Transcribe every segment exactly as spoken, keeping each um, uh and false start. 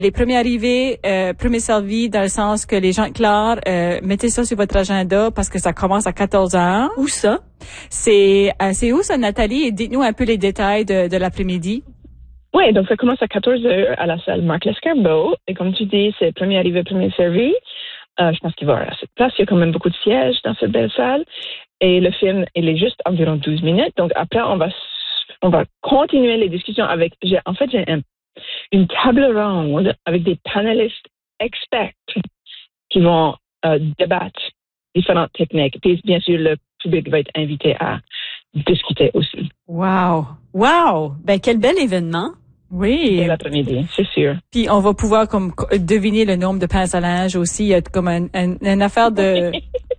Les premiers arrivés, euh, premiers servis, dans le sens que les gens de Clare, euh, mettez ça sur votre agenda parce que ça commence à quatorze heures. Où ça? C'est, euh, c'est où ça, Nathalie? Et dites-nous un peu les détails de, de l'après-midi. Oui, donc ça commence à quatorze heures à la salle Marc Lescarbot. Et comme tu dis, c'est premier arrivé, premier servi. Euh, je pense qu'il va y avoir assez de place. Il y a quand même beaucoup de sièges dans cette belle salle. Et le film, il est juste environ douze minutes. Donc après, on va, on va continuer les discussions avec, j'ai, en fait, j'ai un une table ronde avec des panélistes experts qui vont euh, débattre différentes techniques. Puis, bien sûr, le public va être invité à discuter aussi. Wow! Wow! Ben, quel bel événement! Oui. Dès l'après-midi, c'est sûr. Puis, on va pouvoir comme deviner le nombre de pinces à linge aussi. Il y a comme un, un, une affaire de...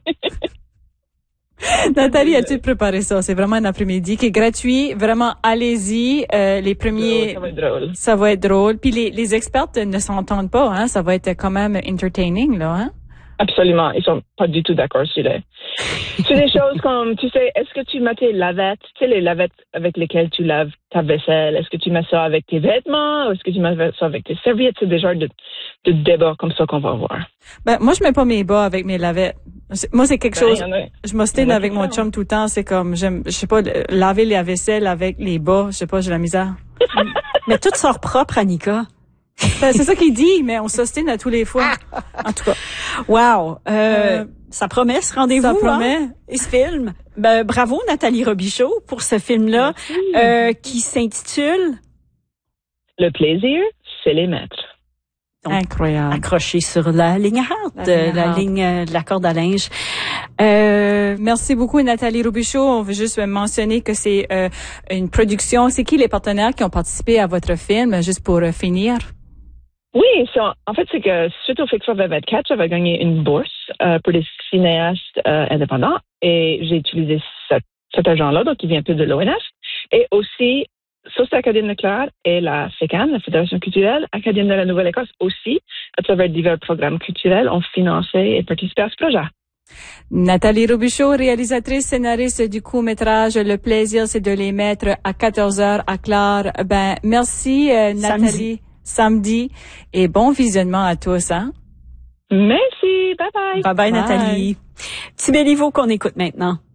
Nathalie, as-tu préparé ça? C'est vraiment un après-midi qui est gratuit. Vraiment, allez-y. Euh, les premiers... Ça va être drôle. Ça va être drôle. Puis les, les experts ne s'entendent pas, hein. Ça va être quand même entertaining, là, hein. Absolument. Ils sont pas du tout d'accord sur les, sur des choses comme, tu sais, est-ce que tu mets tes lavettes, tu sais, les lavettes avec lesquelles tu laves ta vaisselle, est-ce que tu mets ça avec tes vêtements, ou est-ce que tu mets ça avec tes serviettes? C'est des genres de, de débats comme ça qu'on va avoir. Ben, moi, je mets pas mes bas avec mes lavettes. Moi, c'est quelque Ben, chose, y en a- je m'ostine y en a avec qui mon font. chum tout le temps. C'est comme, j'aime, je sais pas, laver la vaisselle avec les bas. Je sais pas, j'ai la misère. Mais tout sort propre, Annika. Ben, c'est ça qu'il dit, mais on s'ostine à tous les fois. En tout cas. Wow! Euh, Euh, ça promet ce rendez-vous, ça promet. hein? Et ce film. Ben, bravo, Nathalie Robichaud, pour ce film-là, euh, qui s'intitule Le plaisir, c'est les maîtres. Donc, Incroyable. Accroché sur la ligne à hâte, La ligne à la hâte. ligne euh, de la corde à linge. Euh, Merci beaucoup, Nathalie Robichaud. On veut juste mentionner que c'est euh, une production. C'est qui les partenaires qui ont participé à votre film, juste pour euh, finir? Oui, ça, en fait, c'est que suite au Fiction vingt-quatre, j'avais gagné une bourse euh, pour des cinéastes euh, indépendants et j'ai utilisé cet, cet argent-là, donc il vient un peu de l'O N F. Et aussi, Société acadienne de Clare et la FECAN, la Fédération culturelle acadienne de la Nouvelle-Écosse aussi, à travers divers programmes culturels, ont financé et participé à ce projet. Nathalie Robichaud, réalisatrice, scénariste du court-métrage Le plaisir, c'est de les mettre à quatorze heures à Clare. Ben, merci, euh, Nathalie. Samedi. Samedi. Et bon visionnement à tous, hein? Merci, bye bye. bye bye, Bye. Nathalie. Petit Béliveau qu'on écoute maintenant.